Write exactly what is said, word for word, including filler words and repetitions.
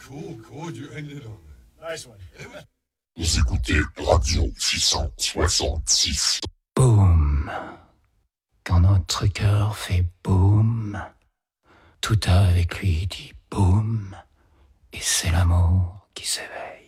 Cool, cool, you ended on that. Nice one. Vous écoutez Radio six cent soixante-six. Boum. Quand notre cœur fait boum, tout avec lui dit boum, et c'est l'amour qui s'éveille.